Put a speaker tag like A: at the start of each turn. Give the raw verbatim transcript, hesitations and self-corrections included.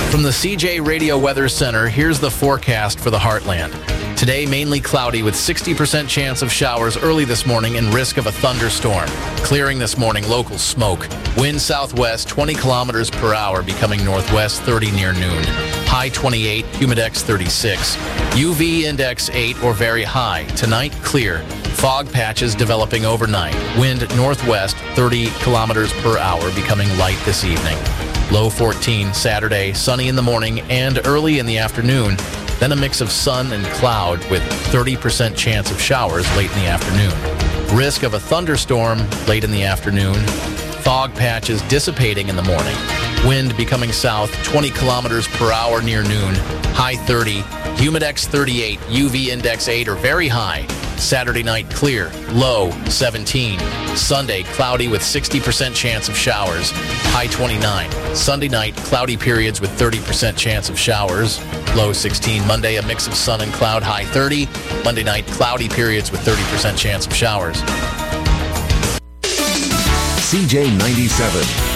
A: From the C J Radio Weather Center, here's the forecast for the Heartland. Today, mainly cloudy with sixty percent chance of showers early this morning and risk of a thunderstorm. Clearing this morning, local smoke. Wind southwest twenty kilometers per hour, becoming northwest thirty near noon. High twenty-eight, humidex thirty-six. U V index eight or very high. Tonight, clear. Fog patches developing overnight. Wind northwest thirty kilometers per hour, becoming light this evening. Low fourteen Saturday, sunny in the morning and early in the afternoon. Then a mix of sun and cloud with thirty percent chance of showers late in the afternoon. Risk of a thunderstorm late in the afternoon. Fog patches dissipating in the morning. Wind becoming south twenty kilometers per hour near noon. High thirty. Humidex thirty-eight. U V index eight or very high. Saturday night clear. Low seventeen. Sunday cloudy with sixty percent chance of showers. High twenty-nine. Sunday night cloudy periods with thirty percent chance of showers. Low sixteen. Monday a mix of sun and cloud. High thirty. Monday night cloudy periods with thirty percent chance of showers.
B: C J ninety-seven.